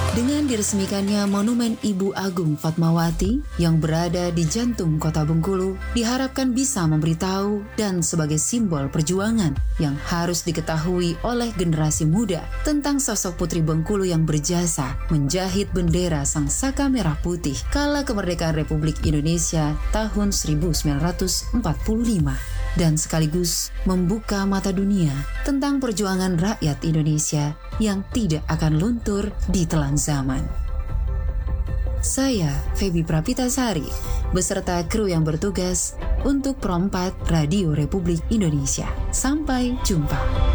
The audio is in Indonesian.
Dengan diresmikannya Monumen Ibu Agung Fatmawati yang berada di jantung kota Bengkulu, diharapkan bisa memberitahu dan sebagai simbol perjuangan yang harus diketahui oleh generasi muda tentang sosok Putri Bengkulu yang berjasa menjahit bendera Sang Saka Merah Putih kala kemerdekaan Republik Indonesia tahun 1945. Dan sekaligus membuka mata dunia tentang perjuangan rakyat Indonesia yang tidak akan luntur di telan zaman. Saya, Febi Prapitasari, beserta kru yang bertugas untuk Pro 4 Radio Republik Indonesia. Sampai jumpa.